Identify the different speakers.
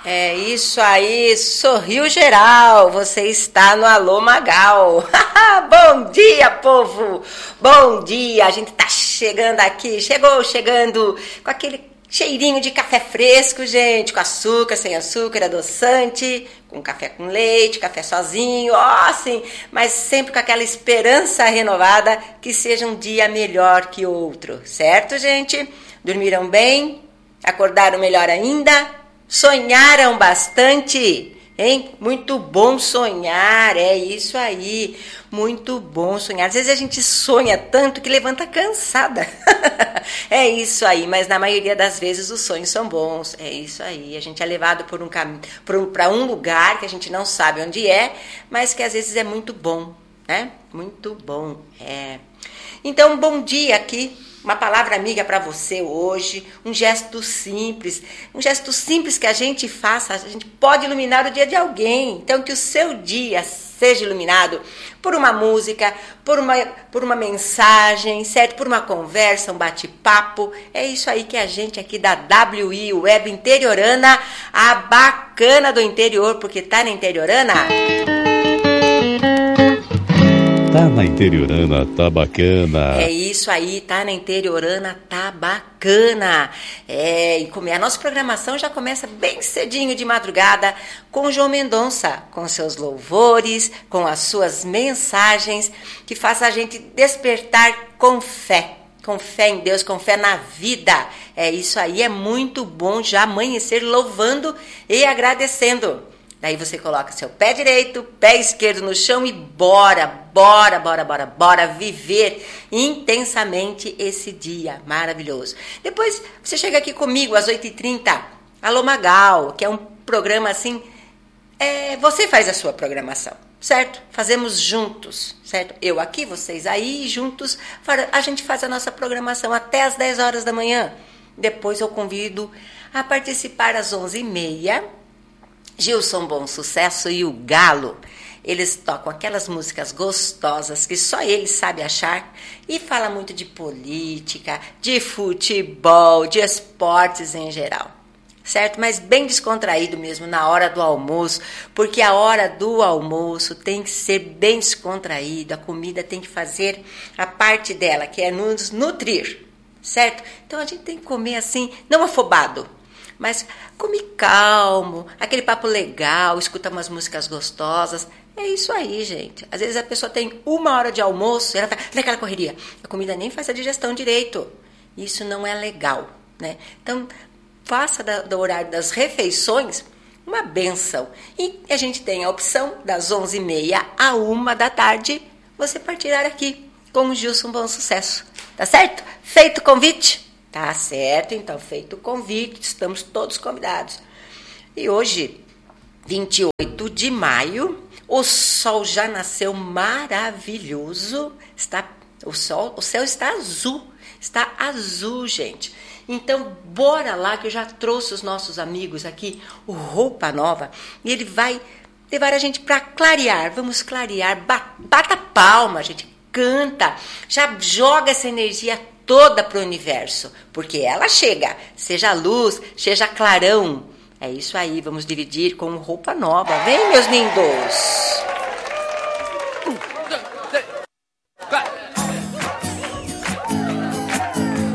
Speaker 1: É isso aí, sorriu geral, você está no Alô Magal. Bom dia, povo, bom dia, a gente tá chegando aqui, chegando com aquele cheirinho de café fresco, gente, com açúcar, sem açúcar, adoçante, com café com leite, café sozinho, assim, mas sempre com aquela esperança renovada que seja um dia melhor que outro, certo, gente? Dormiram bem? Acordaram melhor ainda? Sonharam bastante, hein? Muito bom sonhar, é isso aí, muito bom sonhar. Às vezes a gente sonha tanto que levanta cansada, é isso aí, mas na maioria das vezes os sonhos são bons, é isso aí. A gente é levado por um caminho, para um lugar que a gente não sabe onde é, mas que às vezes é muito bom, né? Muito bom, é. Então, bom dia aqui. Uma palavra amiga para você hoje, um gesto simples que a gente faça, a gente pode iluminar o dia de alguém. Então, que o seu dia seja iluminado por uma música, por uma mensagem, certo? Por uma conversa, um bate-papo. É isso aí que a gente aqui da WI Web Interiorana, a bacana do interior, porque tá na Interiorana.
Speaker 2: Tá na Interiorana, tá bacana.
Speaker 1: É isso aí, tá na Interiorana, tá bacana. E a nossa programação já começa bem cedinho de madrugada com o João Mendonça, com seus louvores, com as suas mensagens, que faz a gente despertar com fé em Deus, com fé na vida. É isso aí, é muito bom já amanhecer louvando e agradecendo. Daí você coloca seu pé direito, pé esquerdo no chão e bora viver intensamente esse dia maravilhoso. Depois você chega aqui comigo às 8h30, Alô Magal, que é um programa assim, você faz a sua programação, certo? Fazemos juntos, certo? Eu aqui, vocês aí, e juntos a gente faz a nossa programação até às 10 horas da manhã. Depois eu convido a participar às 11h30, Gilson Bom Sucesso e o Galo. Eles tocam aquelas músicas gostosas que só eles sabem achar e fala muito de política, de futebol, de esportes em geral, certo? Mas bem descontraído mesmo na hora do almoço, porque a hora do almoço tem que ser bem descontraído, a comida tem que fazer a parte dela, que é nos nutrir, certo? Então a gente tem que comer assim, não afobado, mas come calmo, aquele papo legal, escuta umas músicas gostosas. É isso aí, gente. Às vezes a pessoa tem 1 hora de almoço, ela tá naquela correria. A comida nem faz a digestão direito. Isso não é legal, né? Então, faça do horário das refeições uma bênção. E a gente tem a opção das 11h30 à 1 da tarde, você partilhar aqui com o Gilson Bom Sucesso. Tá certo? Feito o convite? Tá certo, então, feito o convite, estamos todos convidados. E hoje, 28 de maio, o sol já nasceu maravilhoso, o céu está azul, gente. Então, bora lá que eu já trouxe os nossos amigos aqui, o Roupa Nova, e ele vai levar a gente para clarear, vamos clarear, bata palma, gente, canta, já joga essa energia toda para o universo, porque ela chega, seja luz, seja clarão. É isso aí, vamos dividir com Roupa Nova. Vem, meus lindos!